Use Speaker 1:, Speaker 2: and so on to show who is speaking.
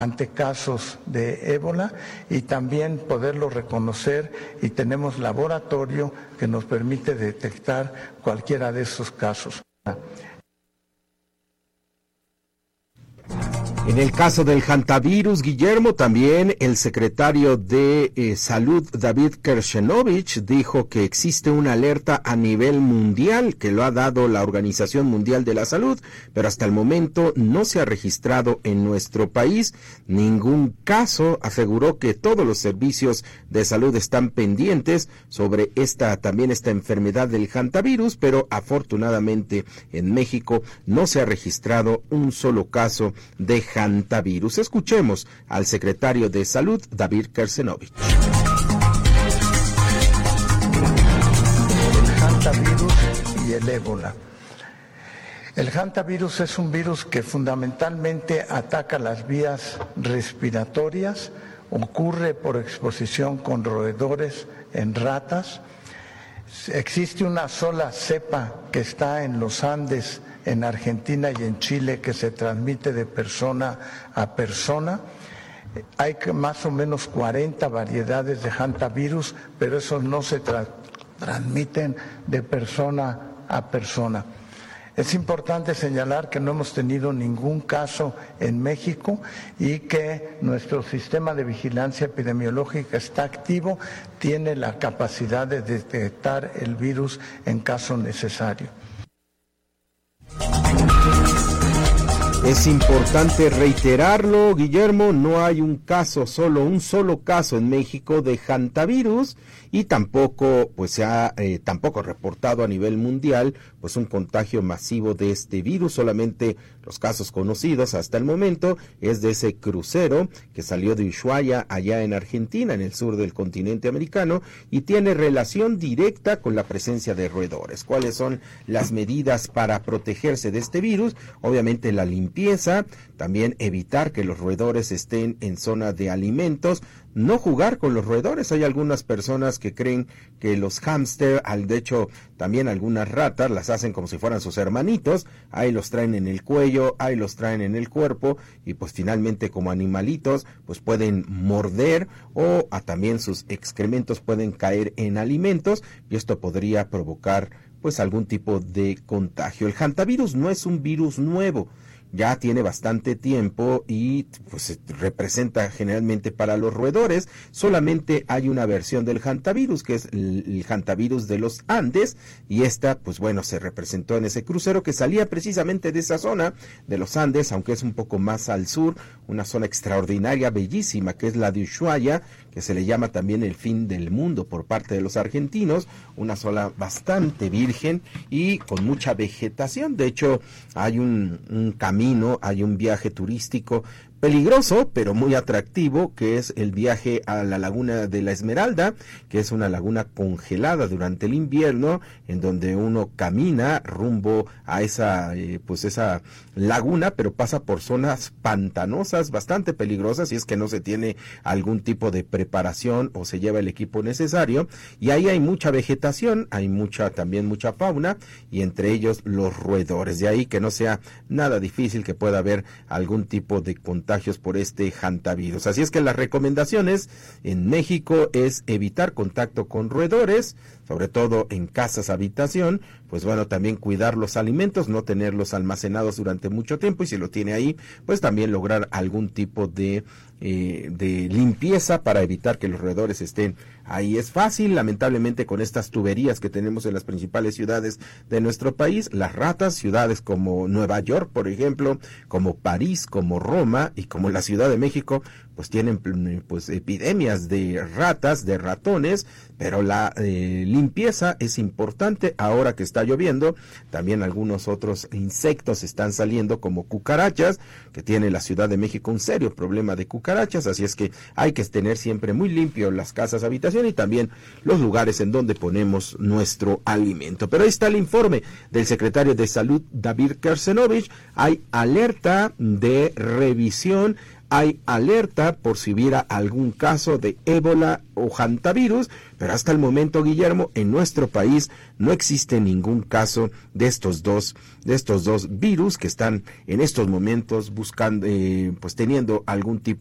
Speaker 1: ante casos de ébola y también poderlo reconocer, y tenemos laboratorio que nos permite detectar cualquiera de esos casos.
Speaker 2: En el caso del hantavirus, Guillermo, también el secretario de Salud, David Kershenovich, dijo que existe una alerta a nivel mundial que lo ha dado la Organización Mundial de la Salud, pero hasta el momento no se ha registrado en nuestro país ningún caso. Aseguró que todos los servicios de salud están pendientes sobre esta enfermedad del hantavirus, pero afortunadamente en México no se ha registrado un solo caso de hantavirus. Escuchemos al secretario de Salud, David Kershenovich.
Speaker 1: El hantavirus y el ébola. El hantavirus es un virus que fundamentalmente ataca las vías respiratorias, ocurre por exposición con roedores en ratas. Existe una sola cepa que está en los Andes, en Argentina y en Chile, que se transmite de persona a persona. Hay más o menos 40 variedades de hantavirus, pero esos no se transmiten de persona a persona. Es importante señalar que no hemos tenido ningún caso en México y que nuestro sistema de vigilancia epidemiológica está activo, tiene la capacidad de detectar el virus en caso necesario.
Speaker 2: Es importante reiterarlo, Guillermo, no hay un solo caso en México de hantavirus, y tampoco se ha tampoco reportado a nivel mundial un contagio masivo de este virus. Solamente los casos conocidos hasta el momento es de ese crucero que salió de Ushuaia allá en Argentina, en el sur del continente americano, y tiene relación directa con la presencia de roedores. ¿Cuáles son las medidas para protegerse de este virus? Obviamente la limpieza, también evitar que los roedores estén en zona de alimentos, no jugar con los roedores. Hay algunas personas que creen que los hámster, de hecho también algunas ratas, las hacen como si fueran sus hermanitos, ahí los traen en el cuello, ahí los traen en el cuerpo, y finalmente como animalitos pueden morder, o también sus excrementos pueden caer en alimentos, y esto podría provocar algún tipo de contagio. El hantavirus no es un virus nuevo, ya tiene bastante tiempo y representa generalmente para los roedores. Solamente hay una versión del hantavirus, que es el hantavirus de los Andes, y esta se representó en ese crucero que salía precisamente de esa zona de los Andes, aunque es un poco más al sur, una zona extraordinaria, bellísima, que es la de Ushuaia, que se le llama también el fin del mundo por parte de los argentinos, una zona bastante virgen y con mucha vegetación. De hecho, hay un camino, hay un viaje turístico peligroso, pero muy atractivo, que es el viaje a la Laguna de la Esmeralda, que es una laguna congelada durante el invierno, en donde uno camina rumbo a esa laguna, pero pasa por zonas pantanosas bastante peligrosas, y es que no se tiene algún tipo de preparación o se lleva el equipo necesario, y ahí hay mucha vegetación, hay también mucha fauna, y entre ellos los roedores. De ahí que no sea nada difícil que pueda haber algún tipo de contagios por este hantavirus. Así es que las recomendaciones en México es evitar contacto con roedores, sobre todo en casas habitación, también cuidar los alimentos, no tenerlos almacenados durante mucho tiempo, y si lo tiene ahí, también lograr algún tipo de limpieza para evitar que los roedores estén ahí. Es fácil, lamentablemente, con estas tuberías que tenemos en las principales ciudades de nuestro país, las ratas, ciudades como Nueva York, por ejemplo, como París, como Roma y como la Ciudad de México, tienen epidemias de ratas, de ratones, pero la limpieza es importante. Ahora que está lloviendo, también algunos otros insectos están saliendo, como cucarachas, que tiene la Ciudad de México un serio problema de cucarachas, así es que hay que tener siempre muy limpio las casas habitación y también los lugares en donde ponemos nuestro alimento. Pero ahí está el informe del secretario de Salud, David Kershenovich. Hay alerta de revisión hay alerta por si hubiera algún caso de ébola o hantavirus, pero hasta el momento, Guillermo, en nuestro país no existe ningún caso de estos dos virus que están en estos momentos buscando, pues teniendo algún tipo